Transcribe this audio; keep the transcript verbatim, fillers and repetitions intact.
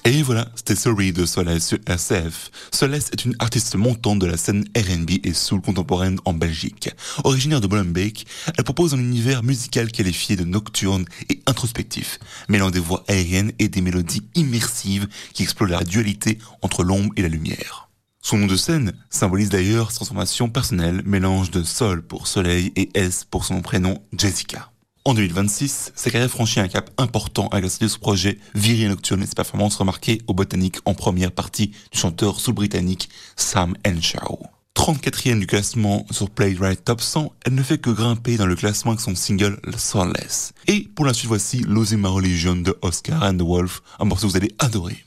Et voilà, c'était Sorry de Solèze sur R C F. Solèze est une artiste montante de la scène R and B et soul contemporaine en Belgique. Originaire de Molenbeek, elle propose un univers musical qualifié de nocturne et introspectif, mêlant des voix aériennes et des mélodies immersives qui explorent la dualité entre l'ombre et la lumière. Son nom de scène symbolise d'ailleurs sa transformation personnelle, mélange de Sol pour Soleil et S pour son prénom Jessica. En deux mille vingt-six, sa carrière franchit un cap important avec la sortie de son projet Viril Nocturne et ses performances remarquées au Botanique en première partie du chanteur soul-britannique Sam Henshaw. trente-quatrième du classement sur Playwright Top cent, elle ne fait que grimper dans le classement avec son single Soulless. Et pour la suite, voici Losing My Religion de Oscar and the Wolf, un morceau que vous allez adorer.